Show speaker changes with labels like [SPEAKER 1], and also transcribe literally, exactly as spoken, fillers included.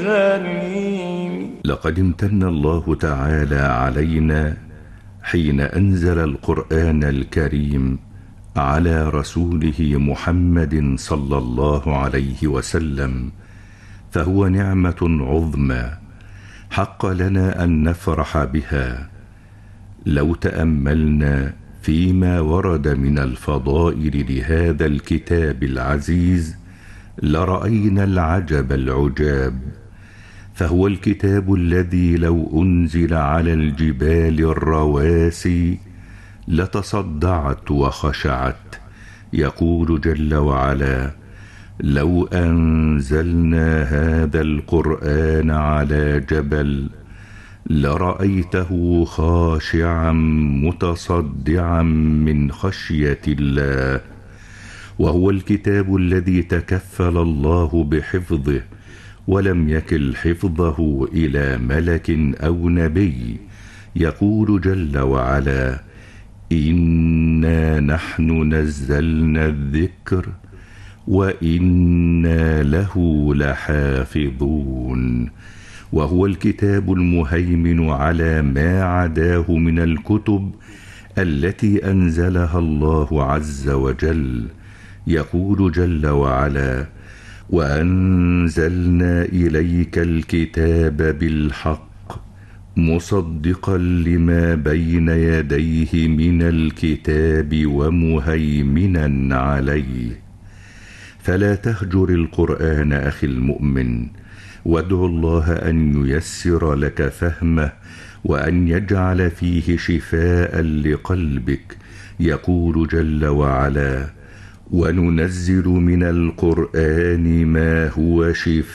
[SPEAKER 1] لقد امتن الله تعالى علينا حين أنزل القرآن الكريم على رسوله محمد صلى الله عليه وسلم، فهو نعمة عظمى حق لنا أن نفرح بها. لو تأملنا فيما ورد من الفضائل لهذا الكتاب العزيز لرأينا العجب العجاب، فهو الكتاب الذي لو أنزل على الجبال الرواسي لتصدعت وخشعت. يقول جل وعلا: لو أنزلنا هذا القرآن على جبل لرأيته خاشعا متصدعا من خشية الله. وهو الكتاب الذي تكفل الله بحفظه ولم يكل حفظه إلى ملك أو نبي. يقول جل وعلا: إنا نحن نزلنا الذكر وإنا له لحافظون. وهو الكتاب المهيمن على ما عداه من الكتب التي أنزلها الله عز وجل. يقول جل وعلا: وأنزلنا إليك الكتاب بالحق مصدقا لما بين يديه من الكتاب ومهيمنا عليه. فلا تهجر القرآن أخي المؤمن، وادع الله أن ييسر لك فهمه وأن يجعل فيه شفاء لقلبك. يقول جل وعلا: وننزل من القرآن ما هو شفاء